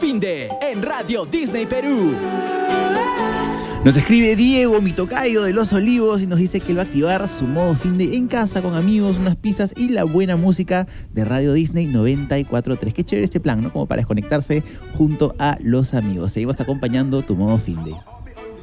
finde en Radio Disney Perú. Nos escribe Diego, mi tocayo de Los Olivos, y nos dice que él va a activar su modo finde en casa con amigos, unas pizzas y la buena música de Radio Disney 94.3. Qué chévere este plan, ¿no? Como para desconectarse junto a los amigos. Seguimos acompañando tu modo finde.